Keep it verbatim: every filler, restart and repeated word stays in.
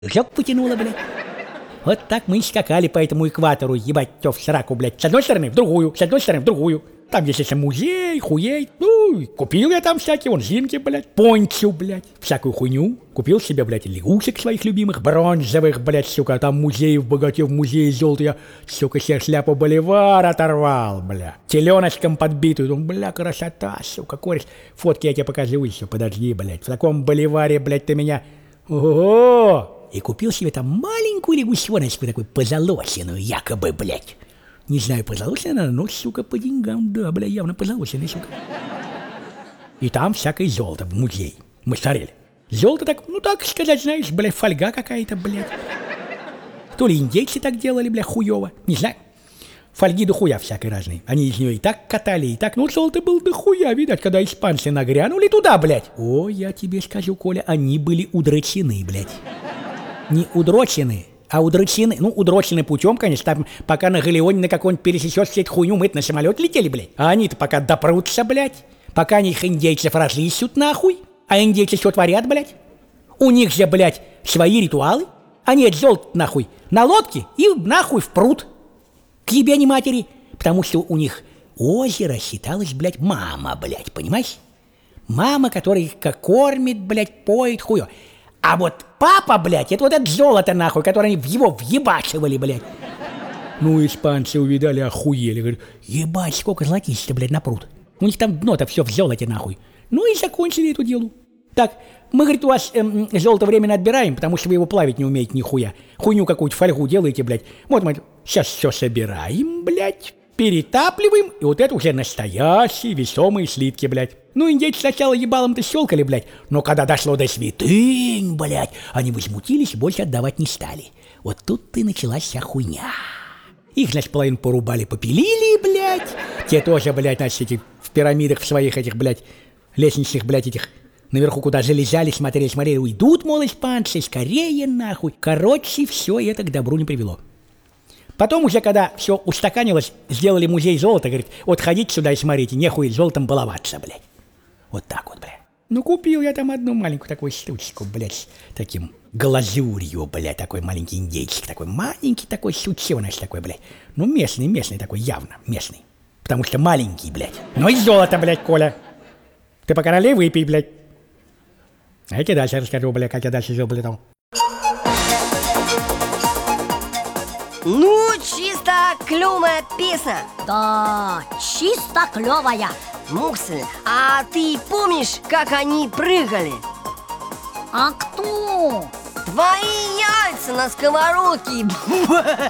Жёг потянуло, блядь. Вот так мы и скакали по этому экватору, ебать, тё в сраку, блядь. С одной стороны в другую, с одной стороны в другую. Там есть еще музей, хуей. Ну, купил я там всякие, вон, зинки, блядь, пончу, блядь, всякую хуйню. Купил себе, блядь, лягушек своих любимых, бронзовых, блядь, сука. Там музей в богате, в музее золота. Я, сука, себе шляпу Боливар оторвал, бля. Теленочком подбитую. Думаю, бля, красота, сука, кореш. Фотки я тебе покажу еще, подожди, блядь. В таком Боливаре, блядь, ты меня... Ого! И купил себе там маленькую лягусеночку, такую позолоченную, якобы, блядь. Не знаю, позолоченная, но, сука, по деньгам, да, бля, явно позолоченная, сука. И там всякое золото в музее. Мы смотрели. Золото так, ну так сказать, знаешь, бля, фольга какая-то, блядь. То ли индейцы так делали, бля, хуёво, не знаю. Фольги до хуя всякой разные. Они из нее и так катали, и так. Ну, золото было до хуя, видать, когда испанцы нагрянули туда, блядь. О, я тебе скажу, Коля, они были удрочены, блядь. Не удрочены, а удрочены. Ну, удрочены путем, конечно, там, пока на галеоне на какой-нибудь пересечешь всю эту хуйню, мы это на самолет летели, блядь. А они-то пока допрутся, блядь. Пока они их индейцев разыщут, нахуй. А индейцы что творят, блядь? У них же, блядь, свои ритуалы. Они это золото, нахуй, на лодке и нахуй в пруд. К ебени матери. Потому что у них озеро считалось, блядь, мама, блядь, понимаешь? Мама, которая их кормит, блядь, поет, хуё. А вот папа, блядь, это вот это золото, нахуй, которое они в его въебачивали, блядь. Ну, испанцы увидали, охуели. Говорят, ебать, сколько золотища, блядь, на пруд. У них там дно-то все в золоте, нахуй. Ну и закончили эту делу. Так, мы, говорит, у вас эм, золото временно отбираем, потому что вы его плавить не умеете нихуя. Хуйню какую-то, фольгу делаете, блядь. Вот мы сейчас все собираем, блядь, перетапливаем, и вот это уже настоящие весомые слитки, блядь. Ну, индейцы сначала ебалом-то щелкали, блядь, но когда дошло до святынь, блядь, они возмутились и больше отдавать не стали. Вот тут-то и началась вся хуйня. Их, значит, половину порубали, попилили, блядь. Те тоже, блядь, значит, эти в пирамидах в своих этих, блядь, лестничных, блядь, этих... Наверху куда залезали, смотрели, смотрели, уйдут, мол, испанцы, скорее нахуй. Короче, все это к добру не привело. Потом уже, когда все устаканилось, сделали музей золота, говорит, вот ходите сюда и смотрите, нехуй золотом баловаться, блядь. Вот так вот, блядь. Ну, купил я там одну маленькую такую штучку, блядь, с таким глазурью, блядь, такой маленький индейчик, такой маленький такой сученыш такой, блядь. Ну, местный, местный такой, явно местный. Потому что маленький, блядь. Ну и золото, блядь, Коля. Ты по короле выпей, блядь. А я тебе дальше расскажу, бля, как я дальше жил, бля, там. Ну, чисто клёвая песня. Да, чисто клёвая. Муксель, а ты помнишь, как они прыгали? А кто? Твои яйца на сковородке.